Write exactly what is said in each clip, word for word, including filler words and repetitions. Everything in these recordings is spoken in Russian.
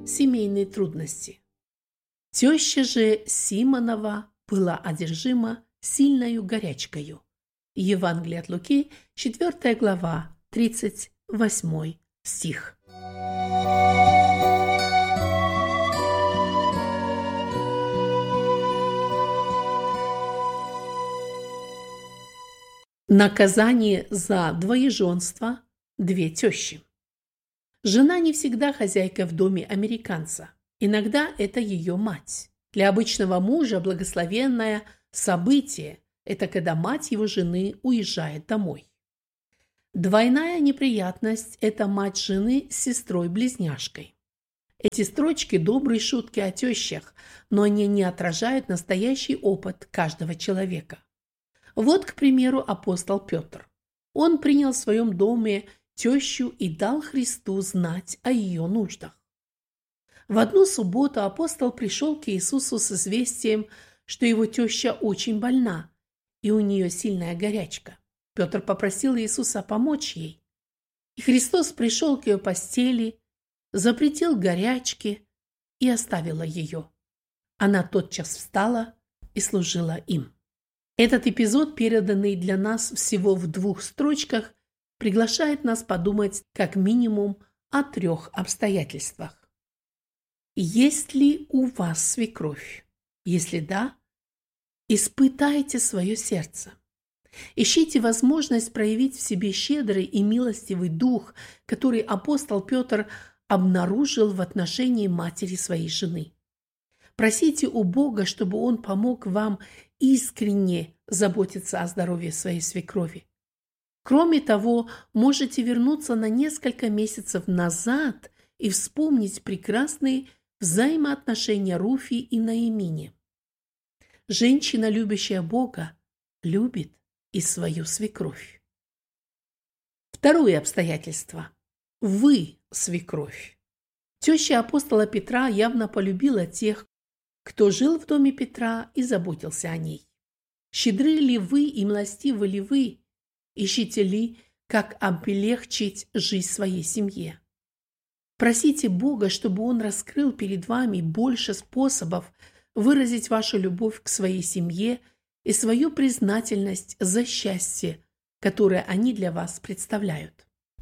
семейные трудности. Теща же Симонова была одержима сильною горячкою. Евангелие от Луки, четвёртая глава, тридцать восьмой стих. Наказание за двоеженство – две тещи. Жена не всегда хозяйка в доме американца. Иногда это ее мать. Для обычного мужа благословенное событие – это когда мать его жены уезжает домой. Двойная неприятность – это мать жены с сестрой-близняшкой. Эти строчки – добрые шутки о тещах, но они не отражают настоящий опыт каждого человека. Вот, к примеру, апостол Петр. Он принял в своем доме тещу и дал Христу знать о ее нуждах. В одну субботу апостол пришел к Иисусу с известием, что его теща очень больна, и у нее сильная горячка. Петр попросил Иисуса помочь ей. И Христос пришел к ее постели, запретил горячке и оставила ее. Она тотчас встала и служила им. Этот эпизод, переданный для нас всего в двух строчках, приглашает нас подумать как минимум о трех обстоятельствах. Есть ли у вас свекровь? Если да, испытайте свое сердце. Ищите возможность проявить в себе щедрый и милостивый дух, который апостол Петр обнаружил в отношении матери своей жены. Просите у Бога, чтобы Он помог вам искренне заботиться о здоровье своей свекрови. Кроме того, можете вернуться на несколько месяцев назад и вспомнить прекрасные взаимоотношения Руфи и Наимини. Женщина, любящая Бога, любит и свою свекровь. Второе обстоятельство. Вы свекровь. Теща апостола Петра явно полюбила тех, кто жил в доме Петра и заботился о ней. Щедры ли вы и милостивы ли вы? Ищите ли, как облегчить жизнь своей семье? Просите Бога, чтобы Он раскрыл перед вами больше способов выразить вашу любовь к своей семье и свою признательность за счастье, которое они для вас представляют.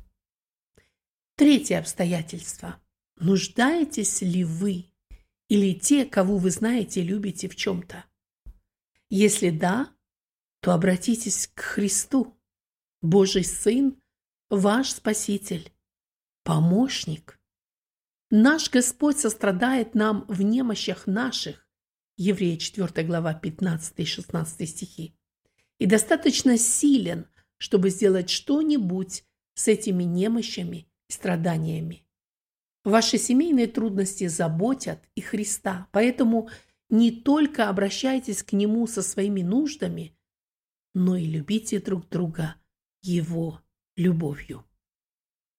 Третье обстоятельство. Нуждаетесь ли вы или те, кого вы знаете, любите в чем-то? Если да, то обратитесь к Христу. Божий Сын, ваш Спаситель, помощник. Наш Господь сострадает нам в немощах наших, Еврея четвёртая глава, пятнадцатый и шестнадцатый стихи, и достаточно силен, чтобы сделать что-нибудь с этими немощами и страданиями. Ваши семейные трудности заботят и Христа, поэтому не только обращайтесь к Нему со своими нуждами, но и любите друг друга Его любовью.